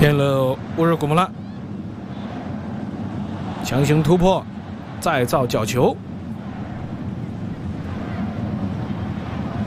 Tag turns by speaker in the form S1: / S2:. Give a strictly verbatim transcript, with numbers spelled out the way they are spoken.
S1: 骗了乌尔古木拉，强行突破，再造角球。